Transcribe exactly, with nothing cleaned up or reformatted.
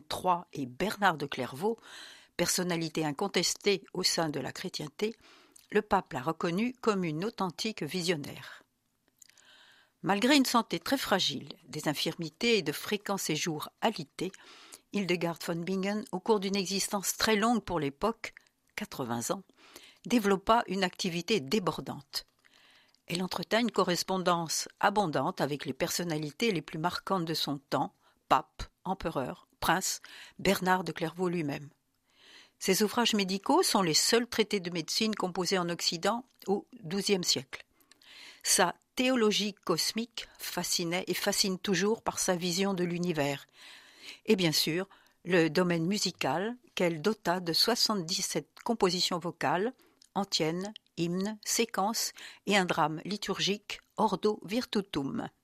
trois et Bernard de Clairvaux, personnalité incontestée au sein de la chrétienté, le pape l'a reconnu comme une authentique visionnaire. Malgré une santé très fragile, des infirmités et de fréquents séjours alités, Hildegard von Bingen, au cours d'une existence très longue pour l'époque, quatre-vingts ans, développa une activité débordante. Elle entretint une correspondance abondante avec les personnalités les plus marquantes de son temps, pape, empereur, prince, Bernard de Clairvaux lui-même. Ses ouvrages médicaux sont les seuls traités de médecine composés en Occident au douzième siècle. Sa théologie cosmique fascinait et fascine toujours par sa vision de l'univers. Et bien sûr, le domaine musical qu'elle dota de soixante-dix-sept compositions vocales, antiennes, hymnes, séquences et un drame liturgique Ordo Virtutum.